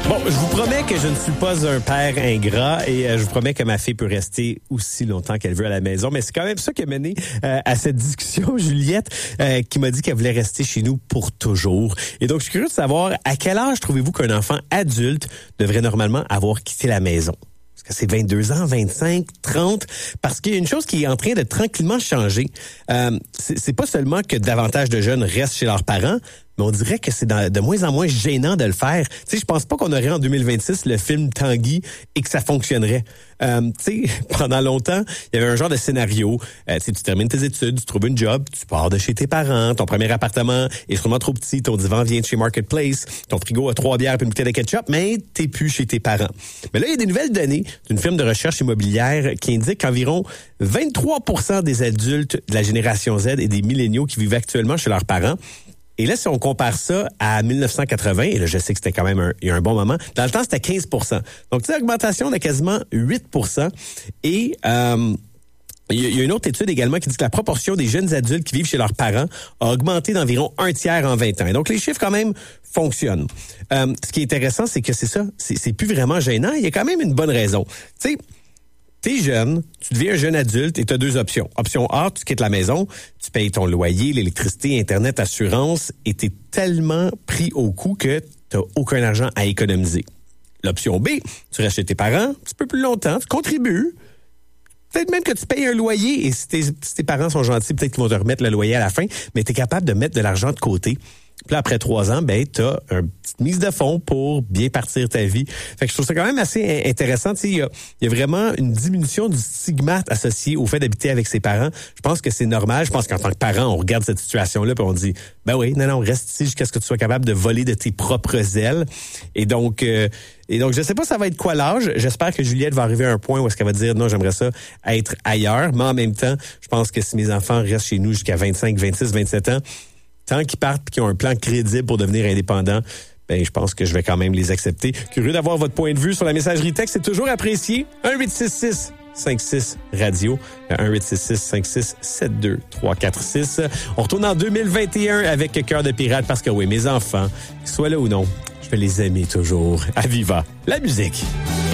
Bon, je vous promets que je ne suis pas un père ingrat et je vous promets que ma fille peut rester aussi longtemps qu'elle veut à la maison. Mais c'est quand même ça qui a mené à cette discussion, Juliette, qui m'a dit qu'elle voulait rester chez nous pour toujours. Et donc, je suis curieux de savoir à quel âge trouvez-vous qu'un enfant adulte devrait normalement avoir quitté la maison? Est-ce que c'est 22 ans, 25, 30? Parce qu'il y a une chose qui est en train de tranquillement changer. C'est pas seulement que davantage de jeunes restent chez leurs parents, mais on dirait que c'est de moins en moins gênant de le faire. Tu sais, je pense pas qu'on aurait en 2026 le film Tanguy et que ça fonctionnerait. Tu sais, pendant longtemps, il y avait un genre de scénario. Tu termines tes études, tu trouves une job, tu pars de chez tes parents, ton premier appartement est sûrement trop petit, ton divan vient de chez Marketplace, ton frigo a 3 bières et une bouteille de ketchup, mais t'es plus chez tes parents. Mais là, il y a des nouvelles données d'une firme de recherche immobilière qui indique qu'environ 23% des adultes de la génération Z et des milléniaux qui vivent actuellement chez leurs parents. Et là, si on compare ça à 1980, et là, je sais que c'était quand même il y a un bon moment, dans le temps, c'était 15%. Donc, tu sais, augmentation de quasiment 8%. Et il y a une autre étude également qui dit que la proportion des jeunes adultes qui vivent chez leurs parents a augmenté d'environ 1/3 en 20 ans. Et donc, les chiffres, quand même, fonctionnent. Ce qui est intéressant, c'est que c'est ça, c'est plus vraiment gênant. Il y a quand même une bonne raison. Tu sais, t'es jeune, tu deviens un jeune adulte et tu as 2 options. Option A, tu quittes la maison, tu payes ton loyer, l'électricité, Internet, assurance et t'es tellement pris au cou que t'as aucun argent à économiser. L'option B, tu restes chez tes parents un petit peu plus longtemps, tu contribues, peut-être même que tu payes un loyer et si tes parents sont gentils, peut-être qu'ils vont te remettre le loyer à la fin, mais tu es capable de mettre de l'argent de côté. Puis là, après 3 ans, ben, t'as une petite mise de fonds pour bien partir ta vie. Fait que je trouve ça quand même assez intéressant. Tu sais, il y a vraiment une diminution du stigmate associé au fait d'habiter avec ses parents. Je pense que c'est normal. Je pense qu'en tant que parent, on regarde cette situation-là puis on dit, ben oui, non, reste ici jusqu'à ce que tu sois capable de voler de tes propres ailes. Et donc, je sais pas ça va être quoi l'âge. J'espère que Juliette va arriver à un point où est-ce qu'elle va dire, non, j'aimerais ça être ailleurs. Mais en même temps, je pense que si mes enfants restent chez nous jusqu'à 25, 26, 27 ans, tant qu'ils partent et qu'ils ont un plan crédible pour devenir indépendants, ben je pense que je vais quand même les accepter. Curieux d'avoir votre point de vue sur la messagerie texte, c'est toujours apprécié. 1-866-56-radio, 1-866-56-72-346. On retourne en 2021 avec Cœur de pirate parce que oui, mes enfants, qu'ils soient là ou non, je vais les aimer toujours. À viva, la musique.